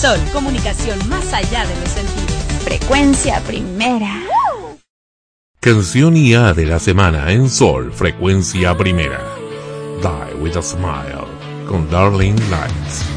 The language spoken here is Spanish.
Sol, comunicación más allá de los sentidos. Frecuencia primera. Canción IA de la semana en Sol, frecuencia primera. Die with a Smile, con Darling Lights.